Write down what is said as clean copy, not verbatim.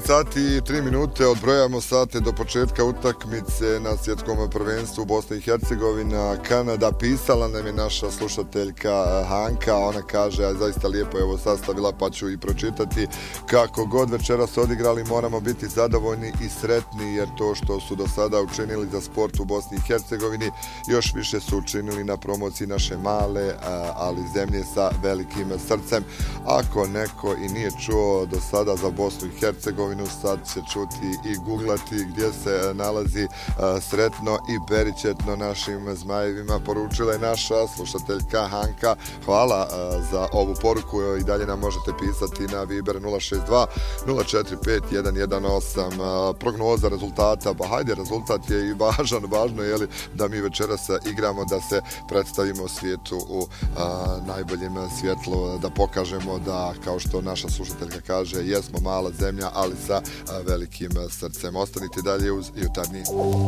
sati i 3 minute, odbrojamo sate do početka utakmice na svjetskom prvenstvu Bosne i Hercegovina, Kanada. Pisala nam je naša slušateljka Hanka, ona kaže, a zaista lijepo je ovo sastavila pa ću i pročitati: kako god večeras odigrali moramo biti zadovoljni i sretni, jer to što su do sada učinili za sport u Bosni i Hercegovini još više su učinili na promociji naše male, ali zemlje sa velikim srcem. Ako neko i nije čuo do sada za Bosnu i Hercegovinu, sad će čuti i googlati gdje se nalazi. Sretno i beričetno našim zmajevima, poručila je naša slušateljka Hanka. Hvala za ovu poruku, i dalje nam možete pisati na Viber 062 045 118. Prognoza rezultata, pa hajde, rezultat je i važno je li da mi večeras igramo, da se predstavimo svijetu u najboljem svjetlu, da pokažemo da, kao što naša slušateljka kaže, jesmo mala zemlja, ali sa velikim srcem. Ostanite dalje uz Jutarnji.